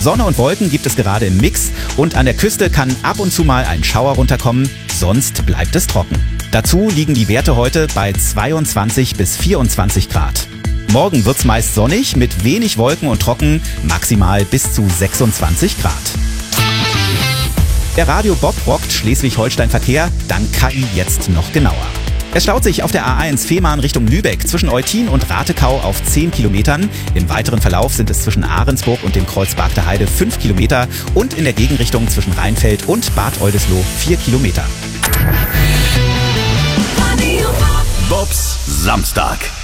Sonne und Wolken gibt es gerade im Mix und an der Küste kann ab und zu mal ein Schauer runterkommen, sonst bleibt es trocken. Dazu liegen die Werte heute bei 22 bis 24 Grad. Morgen wird's meist sonnig mit wenig Wolken und trocken, maximal bis zu 26 Grad. Der Radio Bob rockt Schleswig-Holstein-Verkehr, dank KI jetzt noch genauer. Es staut sich auf der A1 Fehmarn Richtung Lübeck zwischen Eutin und Ratekau auf 10 Kilometern. Im weiteren Verlauf sind es zwischen Ahrensburg und dem Kreuz Bargter Heide 5 Kilometer und in der Gegenrichtung zwischen Rheinfeld und Bad Oldesloe 4 Kilometer. Bobs Samstag.